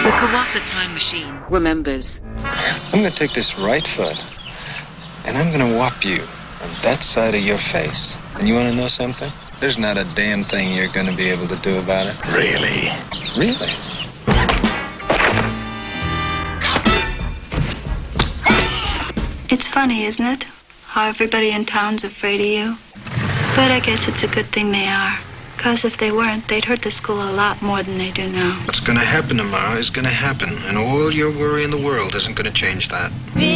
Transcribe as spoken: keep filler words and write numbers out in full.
The Kawatha time machine remembers. I'm gonna take this right foot, and I'm gonna whop you on that side of your face. And you wanna know something? There's not a damn thing you're gonna be able to do about it. Really? Really? It's funny, isn't it? How everybody in town's afraid of you. But I guess it's a good thing they are. Because if they weren't, they'd hurt the school a lot more than they do now. What's gonna happen tomorrow is gonna happen, and all your worry in the world isn't gonna change that.